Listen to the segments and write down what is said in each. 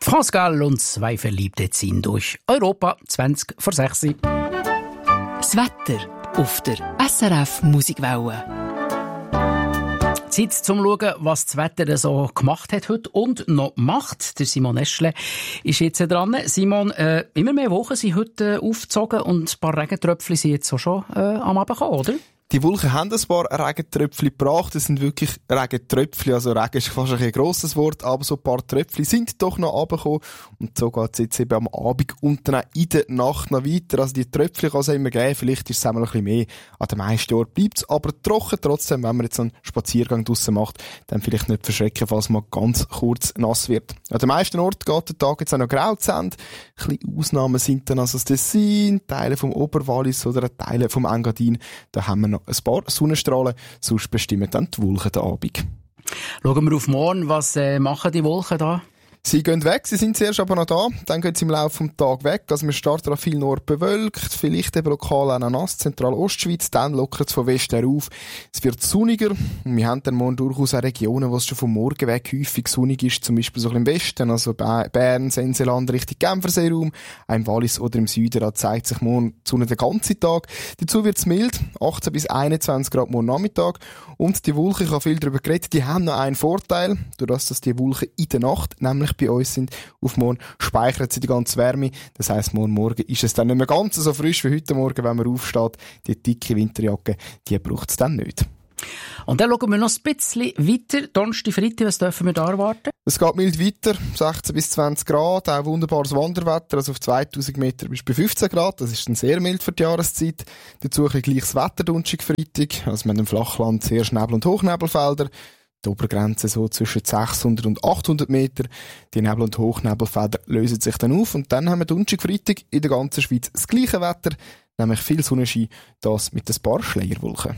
France Gall und zwei Verliebte ziehen durch Europa 20 vor 6. Das Wetter auf der SRF Musikwelle. Zeit zum Schauen, was das Wetter so gemacht hat heute und noch macht. Der Simon Eschle ist jetzt dran. Simon, immer mehr Wochen sind heute aufgezogen und ein paar Regentröpfchen sind jetzt auch schon am Abend gekommen, oder? Die Wolken haben ein paar Regentröpfchen gebracht. Das sind wirklich Regentröpfchen. Also Regen ist fast ein grosses Wort, aber so ein paar Tröpfchen sind doch noch runtergekommen. Und so geht es jetzt eben am Abend und dann in der Nacht noch weiter. Also die Tröpfchen kann es immer geben. Vielleicht ist es einmal ein bisschen mehr. An den meisten Orten bleibt es aber trocken trotzdem. Wenn man jetzt einen Spaziergang draussen macht, dann vielleicht nicht verschrecken, falls man ganz kurz nass wird. An den meisten Orten geht der Tag jetzt auch noch grau zu Ende. Ein bisschen Ausnahmen sind dann also das Tessin, Teile vom Oberwallis oder Teile vom Engadin. Da haben wir noch ein paar Sonnenstrahlen, sonst bestimmen dann die Wolken den Abend. Schauen wir auf morgen, was machen die Wolken da? Sie gehen weg, sie sind zuerst aber noch da, dann gehen sie im Laufe des Tages weg. Also wir starten an vielen Orten bewölkt, vielleicht eben lokal auch noch nass, Zentral-Ostschweiz, dann lockert es von Westen her auf. Es wird sonniger und wir haben dann morgen durchaus auch Regionen, wo es schon vom Morgen weg häufig sonnig ist, zum Beispiel so im Westen, also Bern, Senseland, Richtung Genferseeraum, auch im Wallis oder im Süden, da zeigt sich morgen die Sonne den ganzen Tag. Dazu wird es mild, 18 bis 21 Grad morgen Nachmittag und die Wolken, ich habe viel darüber geredet, die haben noch einen Vorteil, dadurch, dass die Wolken in der Nacht nämlich bei uns sind, auf morgen speichern sie die ganze Wärme. Das heisst, morgen ist es dann nicht mehr ganz so frisch wie heute Morgen, wenn man aufsteht. Die dicke Winterjacke, die braucht es dann nicht. Und dann schauen wir noch ein bisschen weiter. Donnerstag, Freitag, was dürfen wir da erwarten? Es geht mild weiter, 16 bis 20 Grad, auch wunderbares Wanderwetter, also auf 2000 Meter bis bei 15 Grad, das ist dann sehr mild für die Jahreszeit. Dazu ein bisschen gleiches Wetter Donnerstag, Freitag, also wir haben im Flachland sehr Nebel- und Hochnebelfelder. Die Obergrenze so zwischen 600 und 800 Meter. Die Nebel- und Hochnebelfelder lösen sich dann auf und dann haben wir Donnerstag, Freitag in der ganzen Schweiz das gleiche Wetter, nämlich viel Sonnenschein, das mit ein paar Schleierwolken.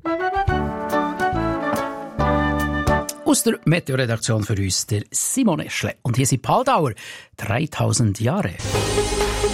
Aus der Meteoredaktion für uns der Simon Eschle. Und hier sind Paldauer, 3000 Jahre.